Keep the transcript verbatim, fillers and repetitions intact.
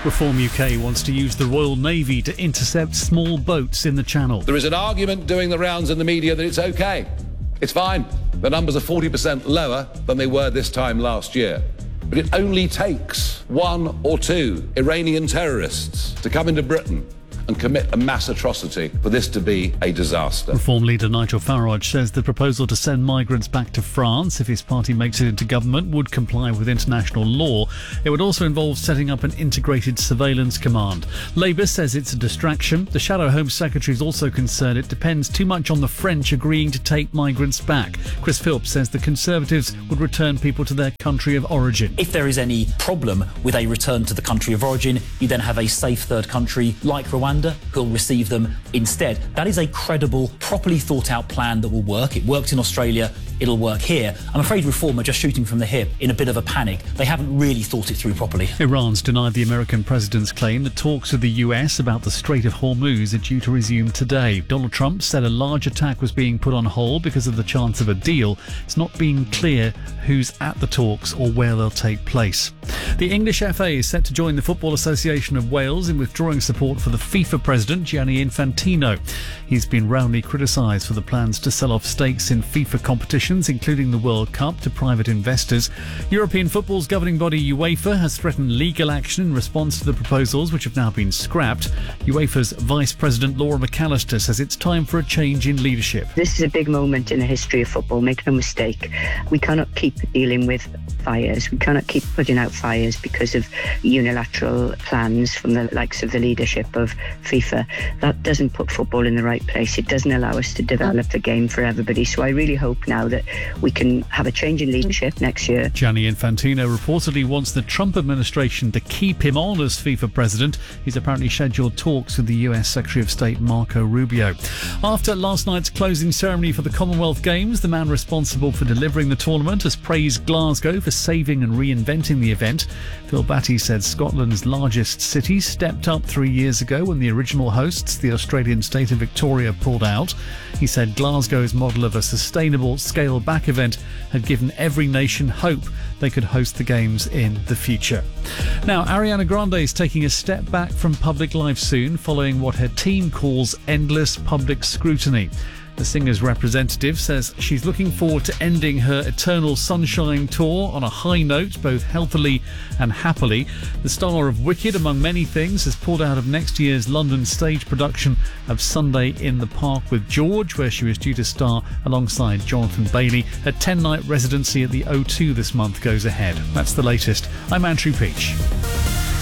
Reform U K wants to use the Royal Navy to intercept small boats in the Channel. There is an argument doing the rounds in the media that it's okay. It's fine. The numbers are forty percent lower than they were this time last year. But it only takes one or two Iranian terrorists to come into Britain and commit a mass atrocity for this to be a disaster. Reform leader Nigel Farage says the proposal to send migrants back to France if his party makes it into government would comply with international law. It would also involve setting up an integrated surveillance command. Labour says it's a distraction. The Shadow Home Secretary is also concerned it depends too much on the French agreeing to take migrants back. Chris Philps says the Conservatives would return people to their country of origin. If there is any problem with a return to the country of origin, you then have a safe third country like Rwanda who'll receive them instead. That is a credible, properly thought out plan that will work. It worked in Australia, it'll work here. I'm afraid Reform are just shooting from the hip in a bit of a panic. They haven't really thought it through properly. Iran's denied the American president's claim that talks with the U S about the Strait of Hormuz are due to resume today. Donald Trump said a large attack was being put on hold because of the chance of a deal. It's not being clear who's at the talks or where they'll take place. The English F A is set to join the Football Association of Wales in withdrawing support for the FIFA president, Gianni Infantino. He's been roundly criticised for the plans to sell off stakes in FIFA competitions, including the World Cup, to private investors. European football's governing body UEFA has threatened legal action in response to the proposals, which have now been scrapped. UEFA's Vice President Laura McAllister says it's time for a change in leadership. This is a big moment in the history of football, make no mistake. We cannot keep dealing with fires. We cannot keep putting out fires because of unilateral plans from the likes of the leadership of FIFA. That doesn't put football in the right place. It doesn't allow us to develop the game for everybody. So I really hope now that we can have a change in leadership next year. Gianni Infantino reportedly wants the Trump administration to keep him on as FIFA president. He's apparently scheduled talks with the U S Secretary of State Marco Rubio. After last night's closing ceremony for the Commonwealth Games, the man responsible for delivering the tournament has praised Glasgow for saving and reinventing the event. Phil Batty said Scotland's largest city stepped up three years ago when the original hosts, the Australian state of Victoria, pulled out. He said Glasgow's model of a sustainable, scaled-back event had given every nation hope they could host the Games in the future. Now, Ariana Grande is taking a step back from public life soon, following what her team calls endless public scrutiny. The singer's representative says she's looking forward to ending her Eternal Sunshine tour on a high note, both healthily and happily. The star of Wicked, among many things, has pulled out of next year's London stage production of Sunday in the Park with George, where she was due to star alongside Jonathan Bailey. Her ten-night residency at the O two this month goes ahead. That's the latest. I'm Andrew Peach.